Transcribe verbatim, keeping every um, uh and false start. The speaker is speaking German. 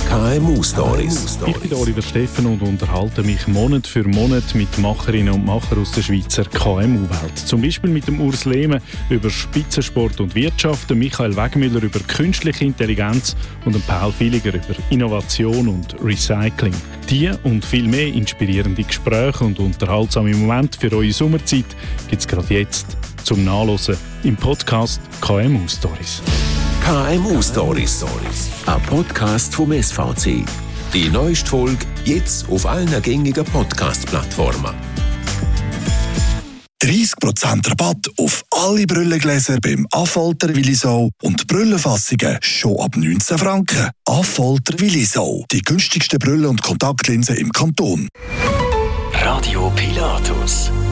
K M U-Stories. Ich bin Oliver Steffen und unterhalte mich Monat für Monat mit Macherinnen und Machern aus der Schweizer K M U-Welt. Zum Beispiel mit dem Urs Lehmann über Spitzensport und Wirtschaft, Michael Wegmüller über künstliche Intelligenz und Paul Villiger über Innovation und Recycling. Die und viel mehr inspirierende Gespräche und unterhaltsame Momente für eure Sommerzeit gibt es gerade jetzt zum Nachhören im Podcast K M U-Stories. K M U-Stories, ein Podcast vom S V C. Die neueste Folge jetzt auf allen gängigen Podcast-Plattformen. dreißig Prozent Rabatt auf alle Brillengläser beim Affolter Willisau und Brillenfassungen schon ab neunzehn Franken. Affolter Willisau, die günstigsten Brillen und Kontaktlinsen im Kanton. Radio Pilatus.